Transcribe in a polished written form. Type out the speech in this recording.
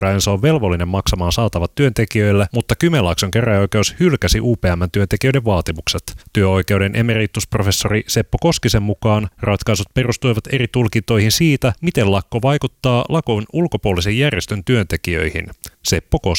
Stora Enso on velvollinen maksamaan saatavat työntekijöille, mutta Kymenlaakson käräjäoikeus hylkäsi UPM-työntekijöiden vaatimukset. Työoikeuden emeritusprofessori Seppo Koskisen mukaan ratkaisut perustuivat eri tulkintoihin siitä, miten lakko vaikuttaa lakon ulkopuolisen järjestön työntekijöihin. Seppo Koskinen.